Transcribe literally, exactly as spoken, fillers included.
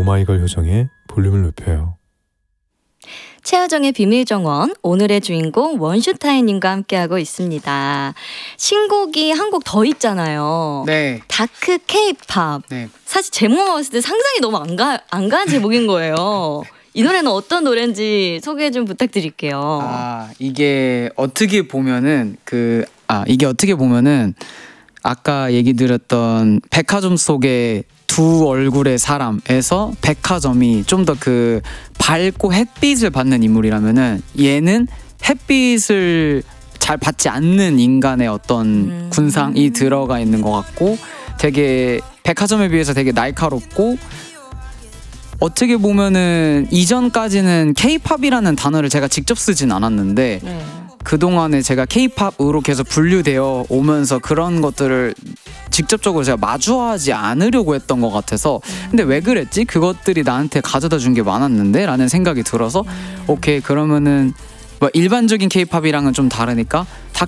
오마이걸 효정의 볼륨을 높여요. 최효정의 비밀정원, 오늘의 주인공 원슈타인님과 함께하고 있습니다. 신곡이 한 곡 더 있잖아요. 네. 다크 K-팝. 네. 사실 제목만 봤을 때 상상이 너무 안 가, 안 가는 제목인 거예요. 이 노래는 어떤 노래인지 소개 좀 부탁드릴게요. 아, 이게 어떻게 보면은 그, 아, 이게 어떻게 보면은 아까 얘기 드렸던 백화점 속의 두 얼굴의 사람에서 백화점이 좀 더 그 밝고 햇빛을 받는 인물이라면은 얘는 햇빛을 잘 받지 않는 인간의 어떤 음. 군상이 들어가 있는 것 같고 되게 백화점에 비해서 되게 날카롭고 어떻게 보면은 이전까지는 K-팝이라는 단어를 제가 직접 쓰진 않았는데 네. 그동안에 제가 K-팝으로 계속 분류되어 오면서 그런 것들을 직접적으로 제가 마주하지 않으려고 했던 것 같아서 근데 왜 그랬지? 그것들이 나한테 가져다 준 게 많았는데? 라는 생각이 들어서 오케이 그러면은 뭐 일반적인 K-팝이랑은 좀 다르니까